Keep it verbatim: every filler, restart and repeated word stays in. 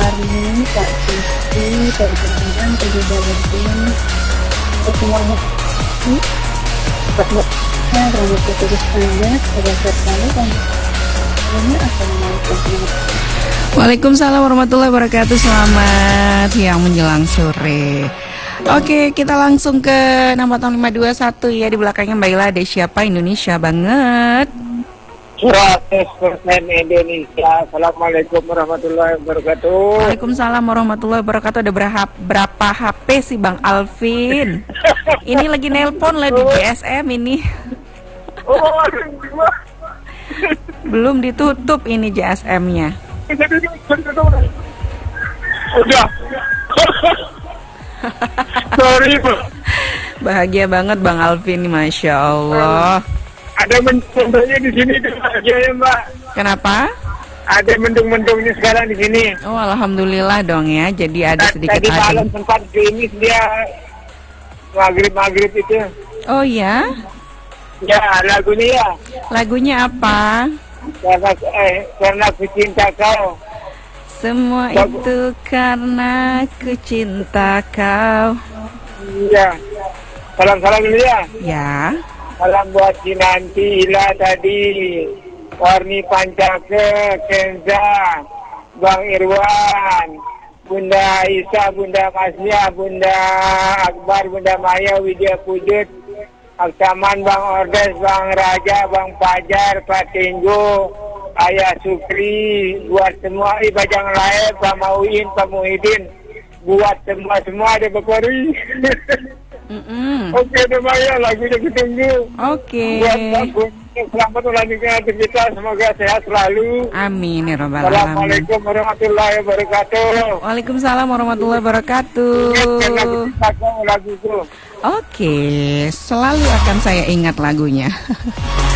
Arni, Kak Cici, Kak Ibu Kak Judaludin, semuanya ini buat-buatnya rambut putus panjang, sebagai sekali dan ini assalamualaikum. Waalaikumsalam warahmatullahi wabarakatuh. Selamat siang menjelang sore. Oke, kita langsung ke enam empat lima dua satu ya. Di belakangnya Mbak Ila ada siapa? Indonesia banget. seratus persen Indonesia. Assalamualaikum warahmatullahi wabarakatuh. Waalaikumsalam warahmatullahi wabarakatuh. Ada berapa, berapa H P sih Bang Alvin? Ini lagi nelpon lah di G S M ini. Oh, Belum ditutup ini G S M-nya. udah. Sorry, Pak. Bahagia banget Bang Alvin, Masya Allah. Ada mendung-mendungnya di sini tuh aja ya, Mbak. Kenapa? Ada mendung-mendungnya sekarang di sini. Oh, alhamdulillah dong ya. Jadi ada sedikit Tadi malam adem. sempat gerimis dia maghrib-maghrib itu. Oh ya? Ya, lagunya ya. Lagunya apa? Karena eh karena ku cinta kau. Semua Lagu- itu karena ku cinta kau. Iya. Salam-salam dulu ya. Ya. Salam buat Kinanti, Ila tadi, Warni Pancake, Kenza, Bang Irwan, Bunda Isa, Bunda Masnya, Bunda Akbar, Bunda Maya, Widya Pujut, Aksaman, Bang Ordes, Bang Raja, Bang Fajar, Pak Tinggu, Ayah Sukri, buat semua Ibajang Lain, Pak Mauin, Pak Muhyiddin, buat semua-semua ada Bekori. Mm-mm. Oke, Maya, lagunya ditunggu. Oke. Buat lagu selamat melanjutkan aktivitas, semoga sehat selalu. Amin ya rabbal alamin. Assalamualaikum warahmatullahi wabarakatuh. Waalaikumsalam warahmatullahi wabarakatuh. Ingatkan lagu kita, lagu itu. Oke, selalu akan saya ingat lagunya.